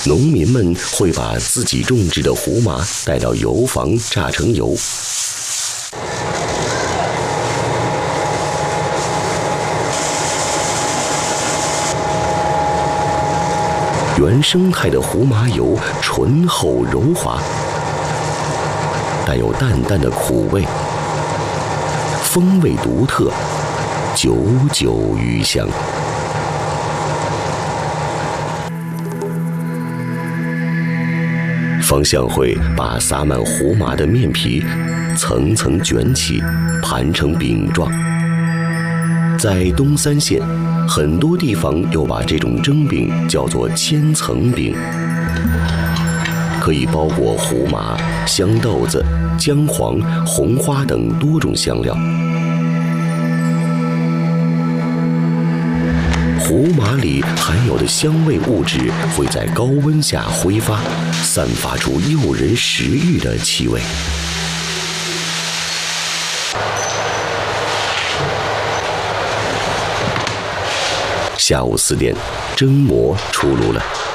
农民们会把自己种植的胡麻带到油坊榨成油。原生态的胡麻油醇厚柔滑，带有淡淡的苦味，风味独特，久久余香。方向会把撒满胡麻的面皮层层卷起，盘成饼状。在东三县，很多地方又把这种蒸饼叫做千层饼，可以包裹胡麻、香豆子、姜黄、红花等多种香料。胡麻里含有的香味物质会在高温下挥发，散发出诱人食欲的气味。下午4点，蒸馍出炉了。